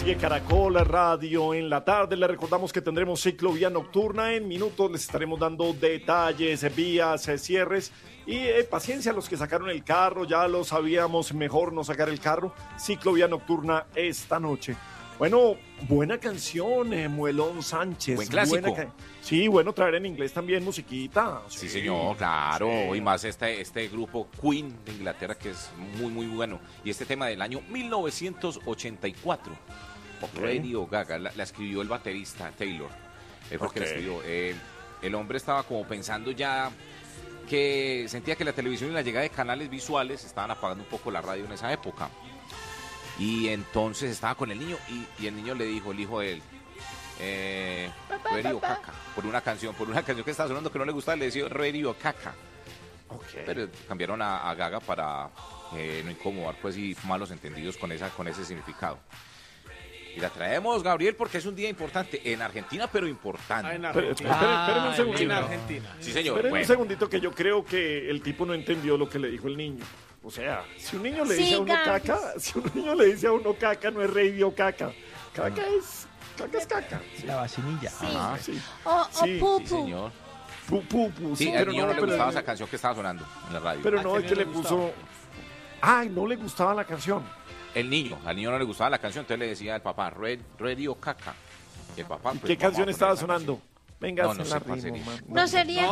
Sigue Caracol Radio en la tarde. Les recordamos que tendremos ciclovía nocturna. En minutos les estaremos dando detalles, vías, cierres. Y paciencia a los que sacaron el carro. Ya lo sabíamos, mejor no sacar el carro. Ciclovía nocturna esta noche. Bueno, buena canción, Muelón Sánchez. Buen clásico. Sí, bueno, traer en inglés también musiquita. Sí, señor, claro. Sí. Y más este grupo Queen de Inglaterra, que es muy, muy bueno. Y este tema del año 1984. Okay. Radio Gaga, la escribió el baterista Taylor. Porque la escribió. El hombre estaba como pensando ya que sentía que la televisión y la llegada de canales visuales estaban apagando un poco la radio en esa época. Y entonces estaba con el niño y el niño le dijo, el hijo de él, Radio Caca, por una canción que estaba sonando que no le gustaba, le decía Radio Caca. Okay. Pero cambiaron a Gaga para no incomodar pues y malos entendidos con ese significado. Y la traemos, Gabriel, porque es un día importante en Argentina, pero importante. Espérenme un segundito. En Argentina. Sí, señor. Espérenme un segundito, que yo creo que el tipo no entendió lo que le dijo el niño. O sea, si un niño le dice a uno caca, no es Radio Caca. Caca es caca. Sí. La vacinilla. Sí. Ajá. Sí. O pupu. Sí, señor. Pupu. Sí, al niño no le gustaba esa canción que estaba sonando en la radio. Pero no, es que le puso... Ay, no le gustaba la canción. Al niño no le gustaba la canción, entonces le decía al papá, Radio Caca. Y el papá, pues, ¿qué canción estaba sonando? Venga, no la sé, rimo, man. No sería.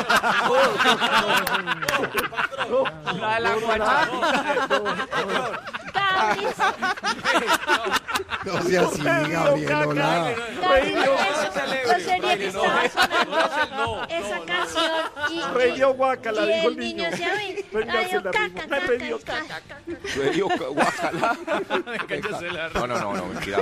La de la guacha. No sea así, Gabriela. No sería que estaba sonando esa canción y Radio Guacala, dijo el niño. niños ya ven. Venga, Radio caca. Radio Guacala. No, mentira,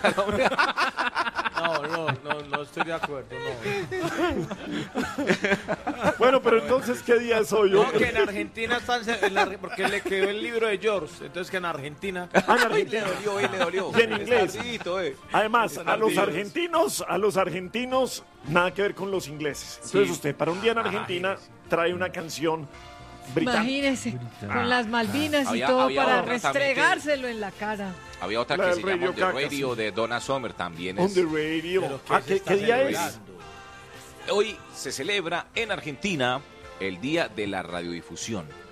No estoy de acuerdo, no. Bueno, pero entonces, ¿qué día es hoy? No, que en Argentina están, porque le quedó el libro de George, entonces que en Argentina. En Argentina. Le dolió. Y en inglés. Tardito. Además, a los argentinos, nada que ver con los ingleses. Entonces usted, para un día en Argentina, trae una canción británica. Imagínese, con las Malvinas y todo para restregárselo en la cara. Había otra que se llama On The Radio de Donna Summer, también es. On The Radio. ¿Qué día es? Hoy se celebra en Argentina el Día de la Radiodifusión.